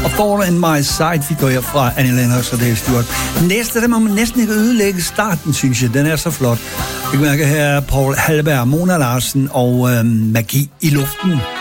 Og Thorn in My Side fik jeg fra Annie Lennox og Dave Stewart. Næste, der må man næsten ikke ødelægge starten, synes jeg. Den er så flot. Jeg kan mærke her Paul Halberg, Mona Larsen og Magi i luften.